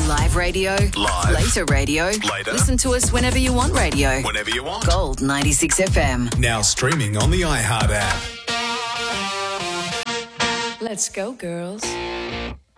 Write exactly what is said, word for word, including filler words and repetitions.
Live radio. Live. Later radio. Later. Listen to us whenever you want radio. Whenever you want. Gold ninety-six F M. Now streaming on the iHeart app. Let's go, girls.